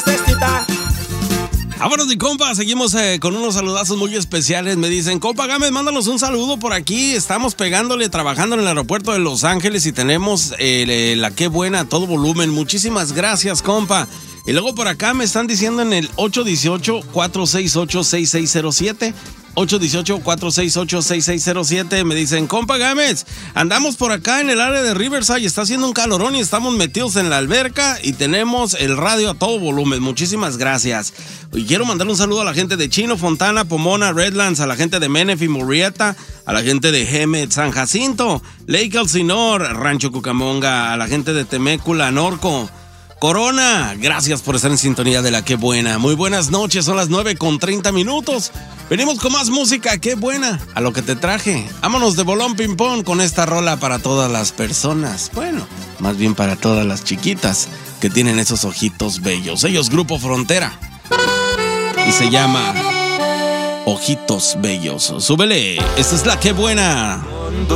Vámonos, mi compa, seguimos con unos saludazos muy especiales. Me dicen, compa Gámez, mándanos un saludo por aquí. Estamos pegándole, trabajando en el aeropuerto de Los Ángeles y tenemos la Qué Buena a todo volumen. Muchísimas gracias, compa. Y luego por acá me están diciendo en el 818-468-6607. 818-468-6607. Me dicen, compa Gámez, andamos por acá en el área de Riverside, está haciendo un calorón y estamos metidos en la alberca y tenemos el radio a todo volumen. Muchísimas gracias. Y quiero mandarle un saludo a la gente de Chino, Fontana, Pomona, Redlands, a la gente de Menifee, Murrieta, a la gente de Hemet, San Jacinto, Lake Elsinore, Rancho Cucamonga, a la gente de Temécula, Norco, Corona. Gracias por estar en sintonía de la Qué Buena. Muy buenas noches, son las 9:30. Venimos con más música, Qué Buena, a lo que te traje. Vámonos de bolón ping pong con esta rola para todas las personas. Bueno, más bien para todas las chiquitas que tienen esos ojitos bellos. Ellos, Grupo Frontera. Y se llama Ojitos Bellos. Súbele, esta es la Qué Buena.